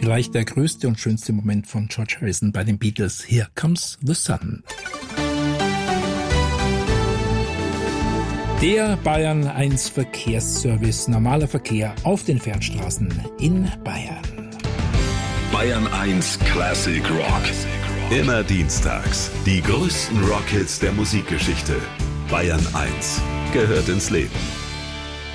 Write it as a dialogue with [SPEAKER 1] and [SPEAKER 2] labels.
[SPEAKER 1] Vielleicht der größte und schönste Moment von George Harrison bei den Beatles. Here Comes the Sun. Der Bayern 1 Verkehrsservice. Normaler Verkehr auf den Fernstraßen in Bayern.
[SPEAKER 2] Bayern 1 Classic Rock. Immer dienstags. Die größten Rockhits der Musikgeschichte. Bayern 1 gehört ins Leben.